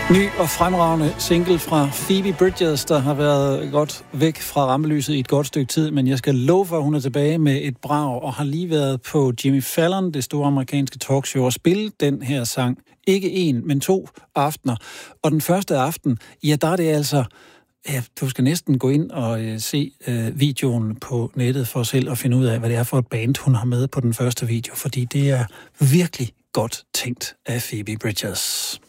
Ny og fremragende single fra Phoebe Bridgers, der har været godt væk fra rampelyset i et godt stykke tid, men jeg skal love for, at hun er tilbage med et brag, og har lige været på Jimmy Fallon, det store amerikanske talkshow, og spille den her sang. Ikke en, men 2 aftener. Og den første aften, ja, der er det altså... Ja, du skal næsten gå ind og se videoen på nettet for selv at finde ud af, hvad det er for et band, hun har med på den første video, fordi det er virkelig godt tænkt af Phoebe Bridgers.